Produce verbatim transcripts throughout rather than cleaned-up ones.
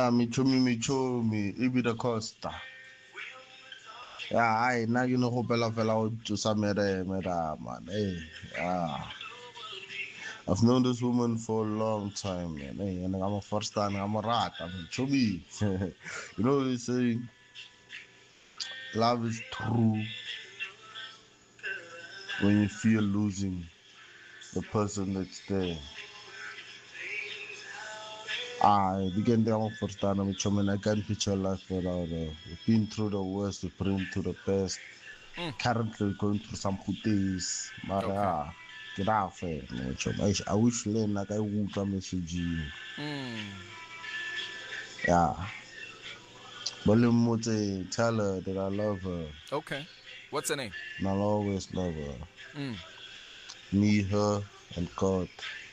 Ah, Michomi Michomi, Ibida Costa. Yeah, I now you know who Bella fell out to some mera man. Hey, ah. I've known this woman for a long time, man. Hey, and I'm a first time, I'm a rat. I mean, Chobi. You know, they say love is true when you feel losing the person that's there. I began the first time I'm a I can't picture life without her. We've been through the worst, we've been through the best. Mm. Currently going through some good days. But Okay. ah, get out there. I wish Len like I would message you. Mm. Yeah. But let me tell her that I love her. Okay. What's her name? And I'll always love her. Mm. Me, her, and God.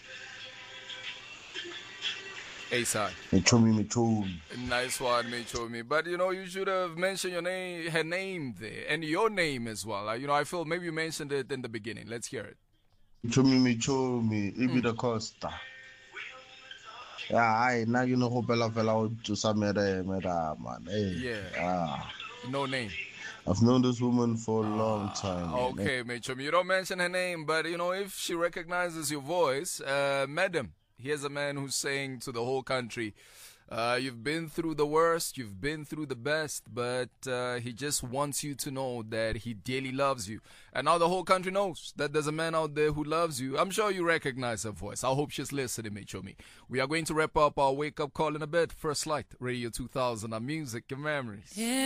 A-side. Michomi Michomi. Nice one, Michomi. But you know, you should have mentioned your name, her name there, and your name as well. Uh, you know, I feel maybe you mentioned it in the beginning. Let's hear it. Michomi Michomi, Ibida Costa. Yeah, I now you know who Bella fell out to some mera mera man. Hey, Yeah. ah. No name. I've known this woman for a long Ah, time. man. Okay, Michomi. You don't mention her name, but you know, if she recognizes your voice, uh, madam, here's a man who's saying to the whole country, uh, you've been through the worst, you've been through the best, but uh, he just wants you to know that he dearly loves you. And now the whole country knows that there's a man out there who loves you. I'm sure you recognize her voice. I hope she's listening, Michomi. We are going to wrap up our wake-up call in a bit. First Light, Radio two thousand, our music and memories. Yeah.